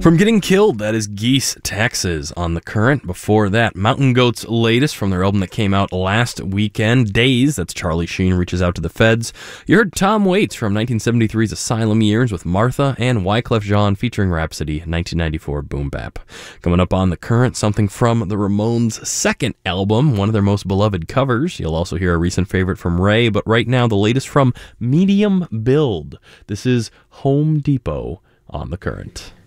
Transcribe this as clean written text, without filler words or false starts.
From Getting Killed, that is Geese, Texas on The Current. Before that, Mountain Goat's latest from their album that came out last weekend, Days, that's Charlie Sheen Reaches Out to the Feds. You heard Tom Waits from 1973's Asylum Years with Martha, and Wyclef Jean featuring Rhapsody, 1994 Boom Bap. Coming up on The Current, something from the Ramones' second album, one of their most beloved covers. You'll also hear a recent favorite from Ray, but right now the latest from Medium Build. This is Home Depot on The Current.